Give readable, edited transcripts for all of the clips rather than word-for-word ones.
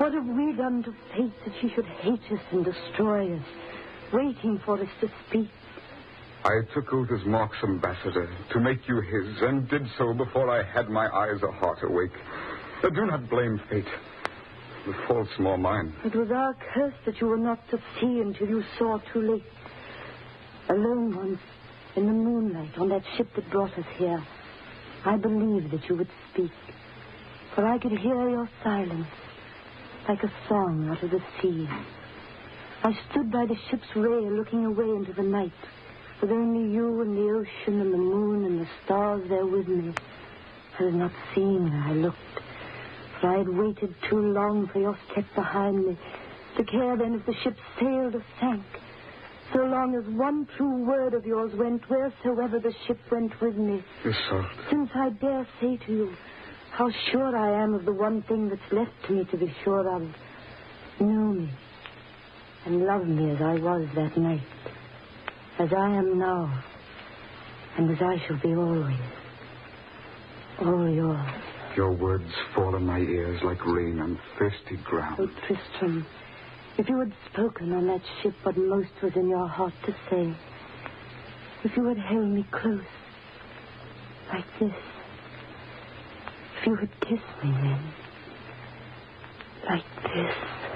What have we done to fate that she should hate us and destroy us, waiting for us to speak? I took oath as Mark's ambassador to make you his, and did so before I had my eyes or heart awake. Do not blame fate. The fault's more mine. It was our curse that you were not to see until you saw too late. Alone once, in the moonlight, on that ship that brought us here, I believed that you would speak. For I could hear your silence, like a song out of the sea. I stood by the ship's rail, looking away into the night, with only you and the ocean and the moon and the stars there with me. I was not seeing where I looked, for I had waited too long for your step behind me, to care then if the ship sailed or sank, so long as one true word of yours went wheresoever the ship went with me. Isolde. Since I dare say to you how sure I am of the one thing that's left to me to be sure of. Know me, and love me as I was that night, as I am now, and as I shall be always. All yours. Your words fall on my ears like rain on thirsty ground. Oh, Tristram, if you had spoken on that ship what most was in your heart to say, if you had held me close, like this, if you had kissed me then, like this.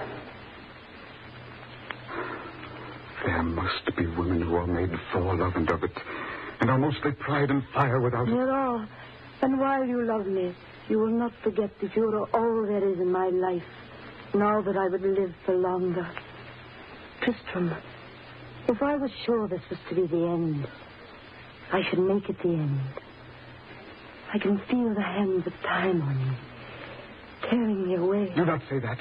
There must be women who are made for love and of it, and are mostly pride and fire without it. Yet all, and while you love me, you will not forget that you are all there is in my life, now that I would live for longer. Tristram, if I was sure this was to be the end, I should make it the end. I can feel the hands of time on me, tearing me away. Do not say that.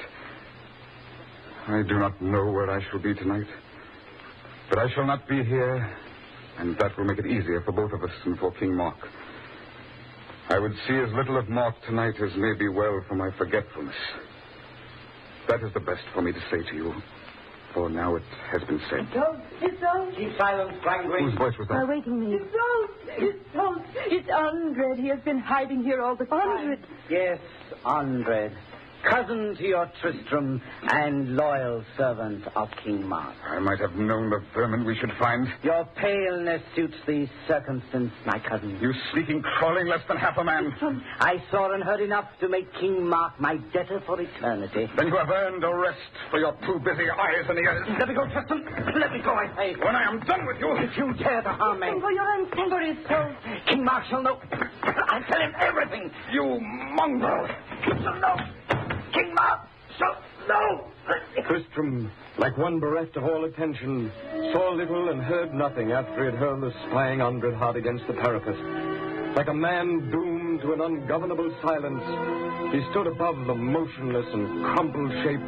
I do not know where I shall be tonight. But I shall not be here, and that will make it easier for both of us and for King Mark. I would see as little of Mark tonight as may be well for my forgetfulness. That is the best for me to say to you, for now it has been said. Isolde. Keep silence, Brangwyn. Whose voice was that? Waiting me. Isolde. It's Andred. He has been hiding here all the time. Andred. Yes, Andred. Cousin to your Tristram and loyal servant of King Mark. I might have known the vermin we should find. Your paleness suits the circumstance, my cousin. You sneaking, crawling less than half a man. I saw and heard enough to make King Mark my debtor for eternity. Then you have earned a rest for your too busy eyes and ears. Let me go, Tristram. Let me go, I say. When I am done with you. If you dare to harm me. For your own sake. For his soul. King Mark shall know. I'll tell him everything. You mongrel. He shall know. King Mark shall know. Tristram, like one bereft of all attention, saw little and heard nothing after he had hurled the spying Andred hard against the parapet. Like a man doomed to an ungovernable silence, he stood above the motionless and crumpled shape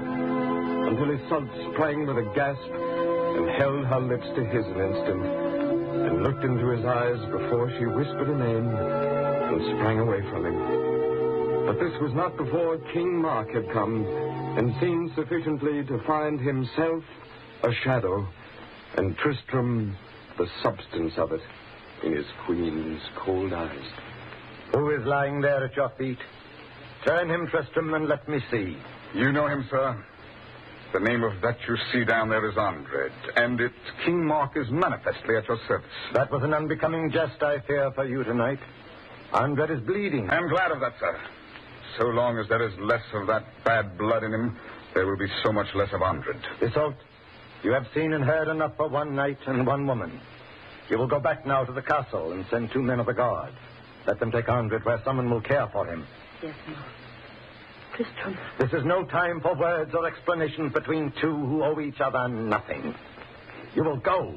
until Isolde sprang with a gasp and held her lips to his an instant and looked into his eyes before she whispered a name and sprang away from him. But this was not before King Mark had come and seen sufficiently to find himself a shadow and Tristram the substance of it in his queen's cold eyes. Who is lying there at your feet? Turn him, Tristram, and let me see. You know him, sir. The name of that you see down there is Andred, and King Mark is manifestly at your service. That was an unbecoming jest, I fear, for you tonight. Andred is bleeding. I am glad of that, sir. So long as there is less of that bad blood in him, there will be so much less of Andred. Isolde, you have seen and heard enough for one night and one woman. You will go back now to the castle and send 2 men of the guard. Let them take Andred where someone will care for him. Yes, Mark. Tristram. This is no time for words or explanations between two who owe each other nothing. You will go.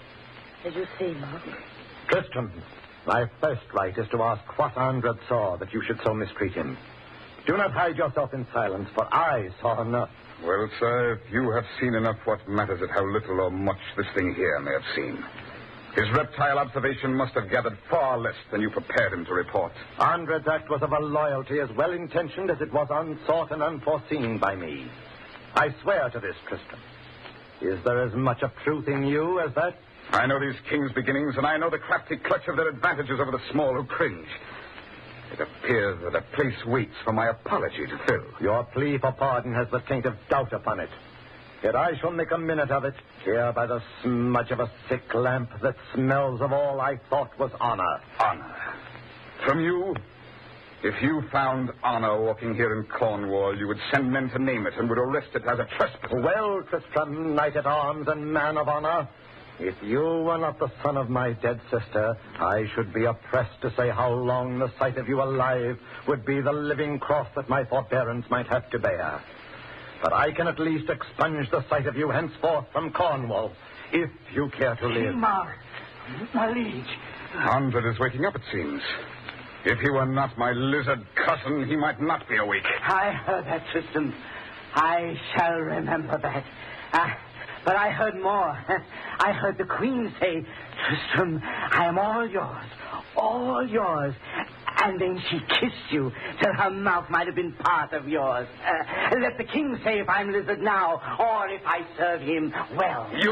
As you say, Mark. Tristram, my first right is to ask what Andred saw that you should so mistreat him. Do not hide yourself in silence, for I saw enough. Well, sir, if you have seen enough, what matters it how little or much this thing here may have seen? His reptile observation must have gathered far less than you prepared him to report. Andred's act was of a loyalty as well-intentioned as it was unsought and unforeseen by me. I swear to this, Tristram. Is there as much of truth in you as that? I know these kings' beginnings, and I know the crafty clutch of their advantages over the small who cringe. It appears that a place waits for my apology to fill. Your plea for pardon has the taint of doubt upon it. Yet I shall make a minute of it, here by the smudge of a sick lamp that smells of all I thought was honor. Honor? From you? If you found honor walking here in Cornwall, you would send men to name it and would arrest it as a trespass. Well, Tristram, knight-at-arms and man of honor, if you were not the son of my dead sister, I should be oppressed to say how long the sight of you alive would be the living cross that my forbearance might have to bear. But I can at least expunge the sight of you henceforth from Cornwall, if you care to live. Mark, my liege. Andred is waking up, it seems. If he were not my lizard cousin, he might not be awake. I heard that, Tristan. I shall remember that. But I heard more. I heard the Queen say, Tristram, I am all yours. All yours. And then she kissed you till her mouth might have been part of yours. Let the king say if I'm lizard now, or if I serve him well. You...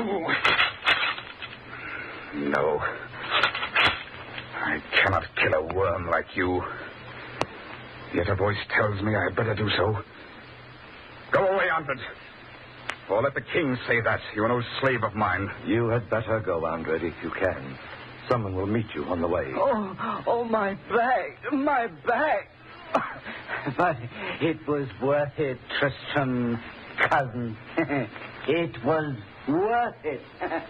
No. I cannot kill a worm like you. Yet a voice tells me I had better do so. Go away, Andred. Or let the king say that. You are no slave of mine. You had better go, Andred, if you can. Someone will meet you on the way. Oh, my back. My back. But it was worth it, Tristram, cousin. It was worth it.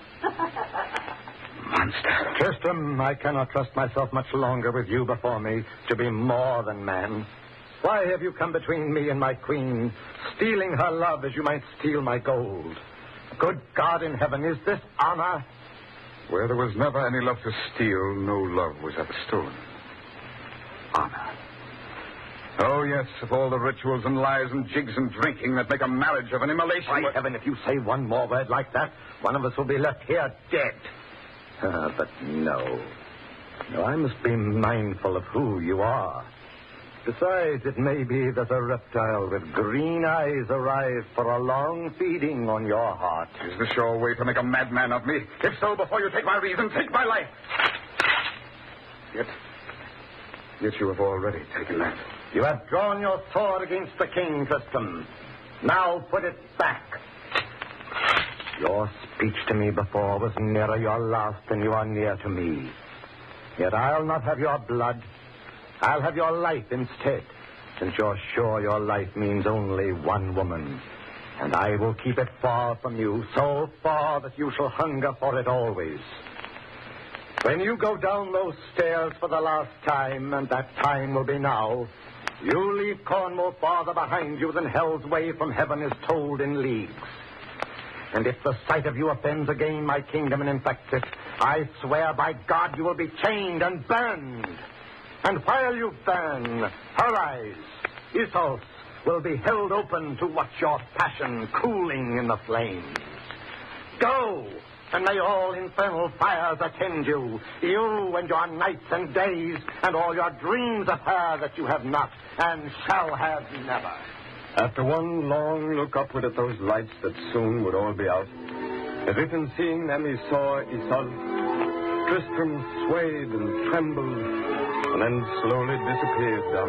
Monster. Tristram, I cannot trust myself much longer with you before me to be more than man. Why have you come between me and my queen, stealing her love as you might steal my gold? Good God in heaven, is this honor? Where there was never any love to steal, no love was ever stolen. Honor. Oh, yes, of all the rituals and lies and jigs and drinking that make a marriage of an immolation... By heaven, if you say one more word like that, one of us will be left here dead. But no. No, I must be mindful of who you are. Besides, it may be that a reptile with green eyes arrived for a long feeding on your heart. Is the sure way to make a madman of me? If so, before you take my reason, take my life. Yet you have already taken that. You have drawn your sword against the king, Tristram. Now put it back. Your speech to me before was nearer your last than you are near to me. Yet I'll not have your blood. I'll have your life instead, since you're sure your life means only one woman. And I will keep it far from you, so far that you shall hunger for it always. When you go down those stairs for the last time, and that time will be now, you leave Cornwall farther behind you than hell's way from heaven is told in leagues. And if the sight of you offends again my kingdom and infects it, I swear by God you will be chained and burned. And while you burn, her eyes, Isos, will be held open to watch your passion cooling in the flames. Go, and may all infernal fires attend you, you and your nights and days, and all your dreams of her that you have not and shall have never. After one long look upward at those lights that soon would all be out, as if in seeing them he saw Isolde, Tristram swayed and trembled, and then slowly disappeared down